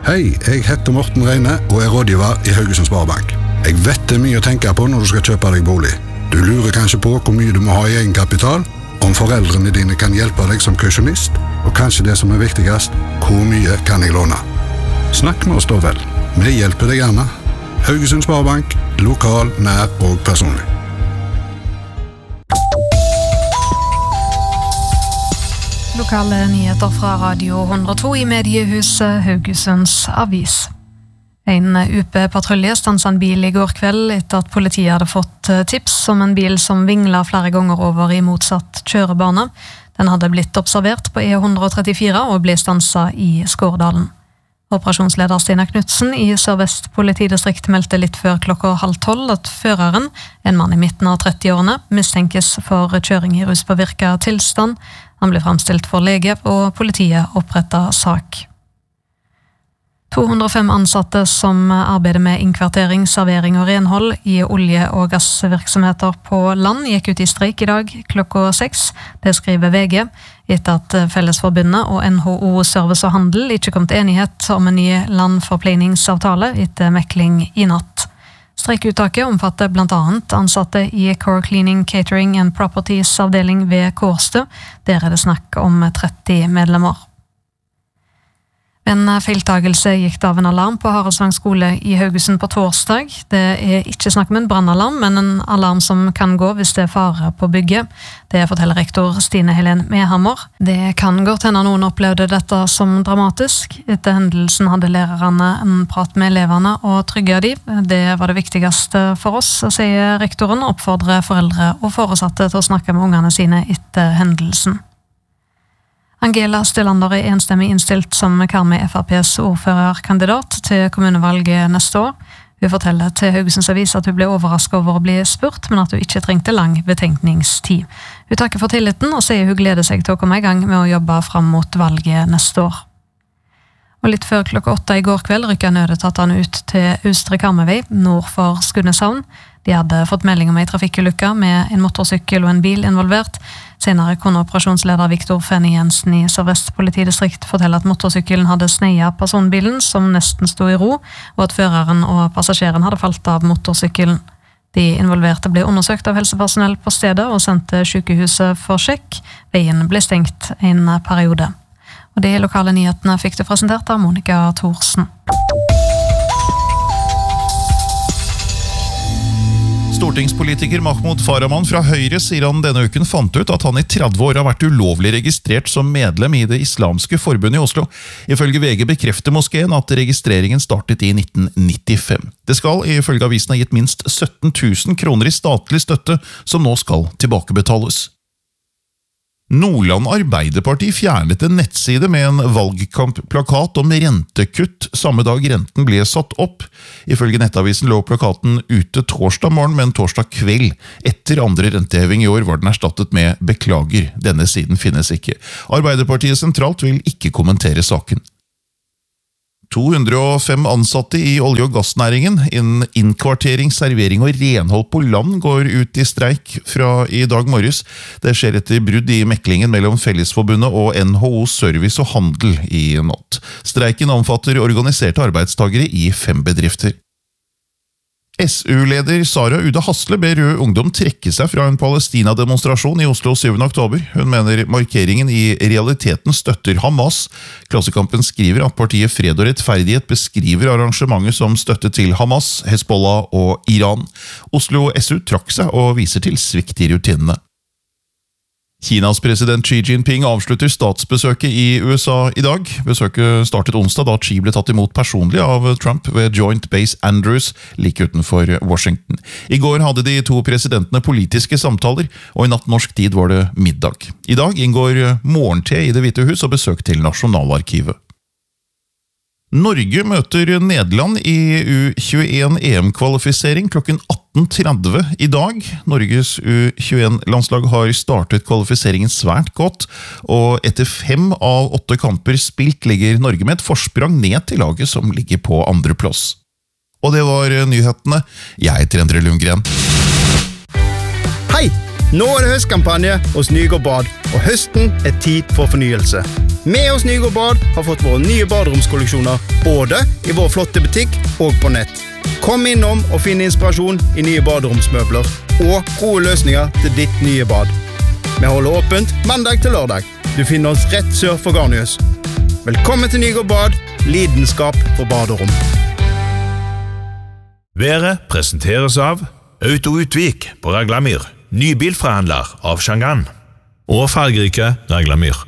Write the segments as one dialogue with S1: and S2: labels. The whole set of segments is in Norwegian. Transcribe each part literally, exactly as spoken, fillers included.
S1: Hei, jeg heter Morten Reine og er rådgiver i Haugesund Sparebank. Jeg vet det er mye å tenke på når du skal kjøpe deg bolig. Du lurer kanskje på hvor mye du må ha i egenkapital, om foreldrene dine kan hjelpe deg som kausjonist, og kanskje det som er viktigst, hvor mye kan jeg låne? Snakk med oss da vel. Vi hjelper deg gjerne. Haugesund Sparebank, lokal, nær og personlig.
S2: Lokale nyheter fra Radio hundre og to i mediehuset Haugesunds Avis. En U P-patrulje stanset en bil i går kveld etter at politiet hadde fått tips om en bil som vinglet flere ganger over i motsatt kjørebane. Den hadde blitt observert på E one thirty-four og ble stanset i Skårdalen. Operasjonsleder Stina Knudsen i Sør-Vest politidistrikt meldte litt før klokka halv tolv at føreren, en mann i midten av trettiårene, mistenkes for kjøring i ruspåvirket tilstand. Han ble fremstilt for lege, og politiet opprettet sak. to hundre og fem ansatte som arbeider med innkvartering, servering og renhold i olje- og gassvirksomheter på land gikk ut i streik i dag klokka seks. Det skriver V G, etter at Fellesforbundet og N H O Service og Handel ikke kom til enighet om en ny landforpleiningsavtale etter mekling i natt. Streikuttaket omfatter blant annet ansatte i Core Cleaning, Catering and Properties avdeling ved Kårstø. Der er det snakk om tretti medlemmer. En feiltagelse gikk det av en alarm på Haraldsvang skole i Haugesund på torsdag. Det er ikke snakk om en brannalarm, men en alarm som kan gå hvis det er fare på bygget. Det forteller rektor Stine Helen Mehammer. Det kan godt hende noen opplevde dette som dramatisk. Etter hendelsen hadde lærerne en prat med eleverne og trygget de. Det var det viktigste for oss, sier rektoren, oppfordrer foreldre og foresatte til å snakke med ungene sine etter hendelsen. Angela Stillander er enstemmig innstilt som Karmøy F R P's ordførerkandidat til kommunevalget neste år. Hun forteller til Haugesunds Avis at hun ble overrasket over å bli spurt, men at hun ikke trengte lang betenkningstid. Hun takker for tilliten og sier hun gleder seg til å komme i gang med å jobbe fram mot valget neste år. Og litt før klokka åtte i går kveld rykket nødetatene ut til Østre Karmøyvei, nord for Skudeneshavn. De hadde fått melding om en trafikkulykke med en motorsykkel og en bil involvert. Senere kunne operasjonsleder Viktor Fenny Jensen i Sør-Vest politidistrikt fortelle at motorsykkelen hadde sneiet personbilen som nesten stod i ro, og at føreren og passasjeren hadde falt av motorsykkelen. De involverte ble undersøkt av helsepersonell på stedet og sendt til sykehuset for sjekk. Veien ble stengt en periode. Og de lokale nyhetene fikk du presentert av Monica Thorsen.
S3: Stortingspolitiker Mahmoud Farahman fra Høyre sier han denne uken fant ut at han i tretti år har vært ulovlig registrert som medlem i det islamske forbundet i Oslo. Ifølge V G bekrefter moskeen at registreringen startet i nitten nittifem. Det skal ifølge avisen ha gitt minst sytten tusen kroner i statlig støtte som nå skal tilbakebetales. Nordland Arbeiderparti fjernet en nettside med en valgkampplakat om rentekutt samme dag renten ble satt opp. Ifølge nettavisen lå plakaten ute torsdag morgen, men torsdag kveld etter andre renteheving i år var den erstattet med «Beklager, denne siden finnes ikke». Arbeiderpartiet sentralt vil ikke kommentere saken. to hundre og fem ansatte i olje- og gassnæringen innen innkvartering, servering og renhold på land går ut i streik fra i dag morges. Det skjer etter brudd i meklingen mellom Fellesforbundet og N H O Service og Handel i natt. Streiken omfatter organiserte arbeidstagere i fem bedrifter. S U-leder Sara Ude Hasle ber Rød Ungdom trekke seg fra en Palestina-demonstrasjon i Oslo syvende oktober. Hun mener markeringen i realiteten støtter Hamas. Klassekampen skriver at partiet Fred og Rettferdighet beskriver arrangementet som støtte til Hamas, Hezbollah og Iran. Oslo S U trakk seg og viser til svikt i rutinene. Kinas president Xi Jinping avslutter statsbesøket i U S A i dag. Besøket startet onsdag da Xi ble tatt imot personlig av Trump ved Joint Base Andrews, like utenfor Washington. I går hadde de to presidentene politiske samtaler, og i natt norsk tid var det middag. I dag inngår morgente i Det Hvite Hus og besøk til Nasjonalarkivet. Norge møter Nederland i U tjueen E M-kvalifisering klokken atten tretti i dag. Norges U tjueen-landslag har startet kvalifiseringen svært godt, og etter fem av åtte kamper spilt ligger Norge med et forsprang ned til laget som ligger på andre plass. Og det var nyhetene. Jeg heter Endre Lundgren.
S4: Hei! Nå er det høstkampanje hos Nygård Bad, og høsten er tid for fornyelse. Vi hos Nygård Bad har fått våre nye baderomskolleksjoner, både i vår flotte butikk og på nett. Kom innom og finn inspirasjon i nye baderomsmøbler og gode løsninger til ditt nye bad. Vi holder åpent mandag til lørdag. Du finner oss rett sør for Garnius. Velkommen til Nygård Bad, lidenskap for baderom.
S5: Været presenteres av Auto Utvik på Raglamyr, ny bilforhandler av Shangan og fargerike Raglamyr.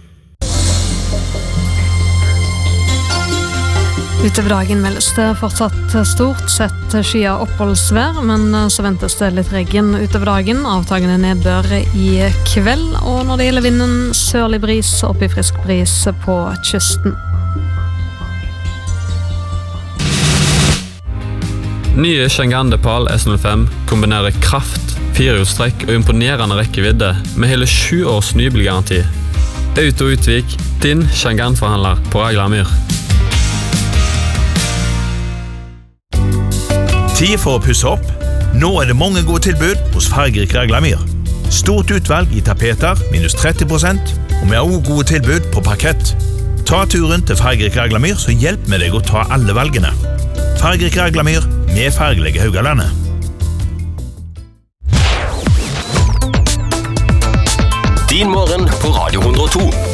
S2: Utover dagen meldes det fortsatt stort sett skyet oppholdsvær, men så ventes det litt regn utover dagen, avtagende nedbør i kveld, og når det gjelder vinden, sørlig bris opp i frisk bris på kysten.
S6: Nye Shangan Depal S null fem kombinerer kraft, firehjulstrekk og imponerende rekkevidde med hele sju års nybilgaranti. Auto Utvik, din Shangan-forhandler på Raglamyr.
S5: Tid for å pusse opp. Nå er det mange gode tilbud hos Fargerik Raglamyr. Stort utvalg i tapeter, minus tretti prosent, og vi har også gode tilbud på parkett. Ta turen til Fargerik Raglamyr, så hjelp med deg å ta alle valgene. Fargerik Raglamyr, med fargelige Haugalandet.
S7: Din morgen på Radio hundre og to.